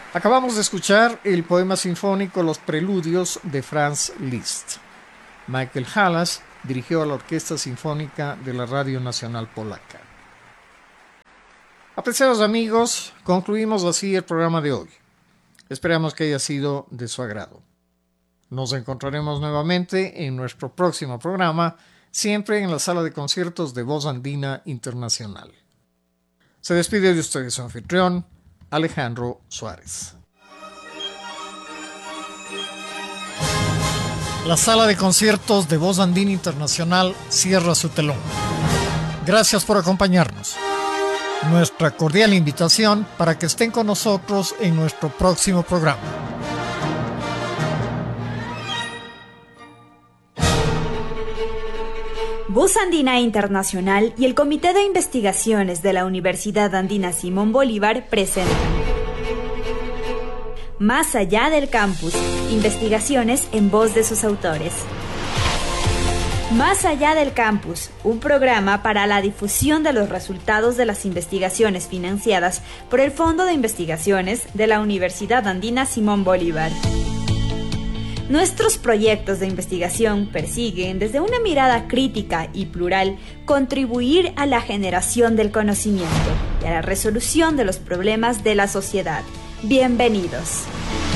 Acabamos de escuchar el poema sinfónico Los Preludios de Franz Liszt. Michael Halas dirigió a la Orquesta Sinfónica de la Radio Nacional Polaca. Apreciados amigos, concluimos así el programa de hoy. Esperamos que haya sido de su agrado. Nos encontraremos nuevamente en nuestro próximo programa, siempre en la sala de conciertos de Voz Andina Internacional. Se despide de ustedes su anfitrión, Alejandro Suárez. La sala de conciertos de Voz Andina Internacional cierra su telón. Gracias por acompañarnos. Nuestra cordial invitación para que estén con nosotros en nuestro próximo programa. Voz Andina Internacional y el Comité de Investigaciones de la Universidad Andina Simón Bolívar presentan Más allá del campus, investigaciones en voz de sus autores. Más allá del campus, un programa para la difusión de los resultados de las investigaciones financiadas por el Fondo de Investigaciones de la Universidad Andina Simón Bolívar. Nuestros proyectos de investigación persiguen, desde una mirada crítica y plural, contribuir a la generación del conocimiento y a la resolución de los problemas de la sociedad. Bienvenidos.